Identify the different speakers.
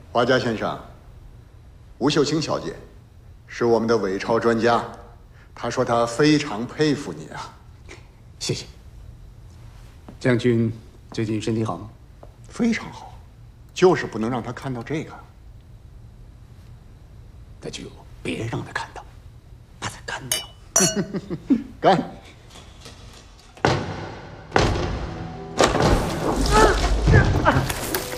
Speaker 1: 华家先生，吴秀清小姐是我们的伪钞专家，她说她非常佩服你啊。
Speaker 2: 谢谢。将军最近身体好吗？
Speaker 1: 非常好，就是不能让他看到这个。
Speaker 2: 那就别让他看到，把他干掉。
Speaker 1: 干！